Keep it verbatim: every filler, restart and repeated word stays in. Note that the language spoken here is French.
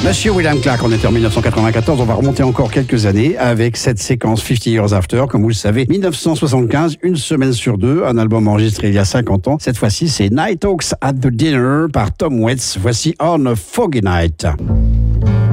Monsieur William Clark, on était en dix-neuf cent quatre-vingt-quatorze, on va remonter encore quelques années avec cette séquence cinquante Years After, comme vous le savez, dix-neuf cent soixante-quinze, une semaine sur deux, un album enregistré il y a cinquante ans. Cette fois-ci, c'est Night Hawks at the Dinner par Tom Waits. Voici On a Foggy Night.